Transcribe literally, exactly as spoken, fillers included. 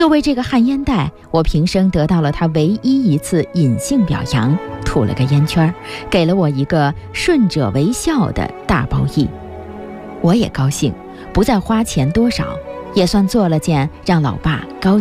就为这个旱烟袋，我平生得到了他唯一一次隐性表扬，吐了个烟圈，给了我一个顺者为笑的大褒义。我也高兴，不再花钱多少，也算做了件让老爸高兴